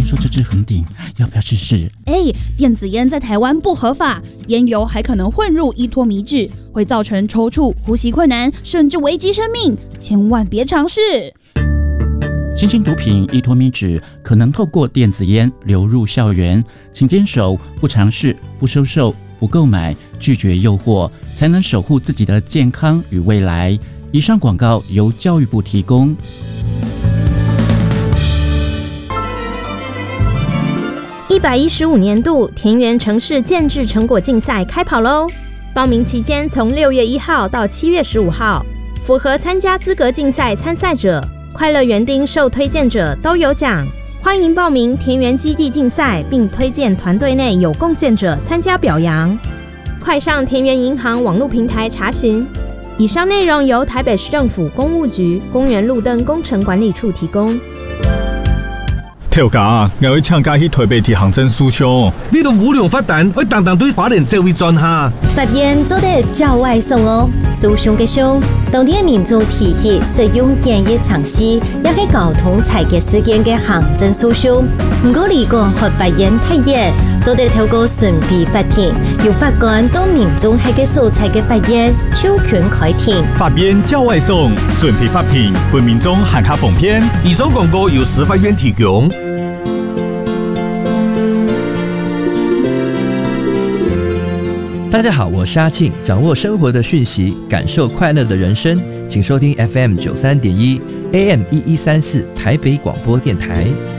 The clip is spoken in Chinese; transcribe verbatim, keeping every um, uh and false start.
说这支很顶，要不要试试？ 哎，电子烟在台湾不合法，烟油还可能混入依托米脂，会造成抽搐、呼吸困难，甚至危及生命，千万别尝试。 新型毒品依托米脂可能透过电子烟流入校园，请坚守不尝试、不收受、不购买，拒绝诱惑，才能守护自己的健康与未来。以上广告由教育部提供。 一百一十五年度田园城市建制成果竞赛开跑喽！报名期间从六月一号到七月十五号，符合参加资格竞赛参赛者、快乐园丁受推荐者都有奖。欢迎报名田园基地竞赛，并推荐团队内有贡献者参加表扬。快上田园银行网络平台查询。以上内容由台北市政府公务局公园路灯工程管理处提供。 跳架，我去参加去台北市行政诉讼。 你都无良发蛋，我当当对法律这位专下。 法院做得较外送哦，诉讼嘅凶，当地嘅民众提起使用简易尝试，也係交通裁决事件嘅行政诉讼。唔過嚟講，和法院睇嘢，做得透過順利法庭，由法官到民眾喺嘅所裁嘅法院授權開庭。 法院較外送，順利法庭，為民眾行下奉騙。 以上廣告由司法院提供。 大家好，我是阿庆，掌握生活的讯息，感受快乐的人生，请收听 F M 九三点一 A M 一一三四台北广播电台。